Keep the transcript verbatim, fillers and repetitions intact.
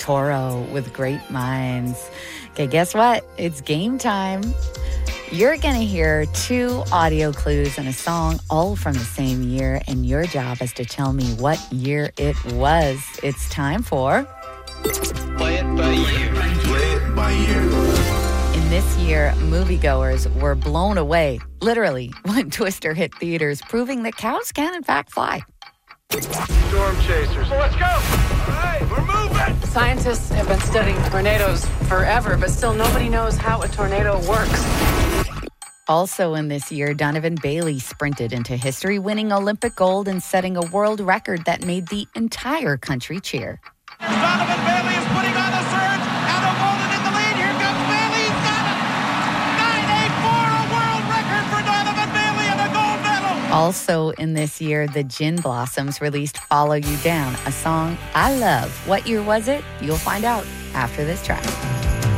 Toro with Great Minds. Okay, guess what? It's game time. You're going to hear two audio clues and a song all from the same year, and your job is to tell me what year it was. It's time for Play It By Year. Play It By Year. In this year, moviegoers were blown away, literally, when Twister hit theaters, proving that cows can in fact fly. Storm chasers. Let's go. All right, we're moving. Scientists have been studying tornadoes forever, but still nobody knows how a tornado works. Also in this year, Donovan Bailey sprinted into history, winning Olympic gold and setting a world record that made the entire country cheer. Donovan Bailey is putting on the surge. Adam Bolden in the lead. Here comes Bailey. He's got it. nine eighty-four, a world record for Donovan Bailey and a gold medal. Also in this year, the Gin Blossoms released Follow You Down, a song I love. What year was it? You'll find out after this track.